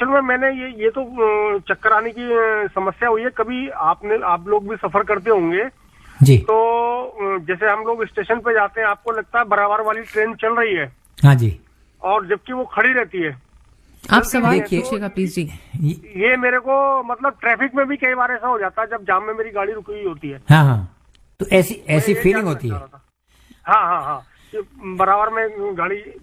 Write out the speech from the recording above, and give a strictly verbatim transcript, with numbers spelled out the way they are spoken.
Actual में मैंने ये ये तो अ, चक्कर आने की अ, समस्या हुई है। कभी आपने आप लोग भी सफर करते होंगे जी। तो अ, जैसे हम लोग स्टेशन पे जाते हैं, आपको लगता है बराबर वाली ट्रेन चल रही है, हाँ जी। और जबकि वो खड़ी रहती है। आप चलती सवाल नहीं है। तो पूछिएगा प्लीज जी। ये- ये मेरे को मतलब ट्रैफिक में भी कई बार ऐसा हो जाता है जब जाम में मेरी गाड़ी रुकी हुई होती है। हाँ हाँ, तो ऐसी मैं ऐसी ये फीलिंग जानना होती चाह है। रहा था। हाँ हाँ हाँ, कि बराबर में गाड़ी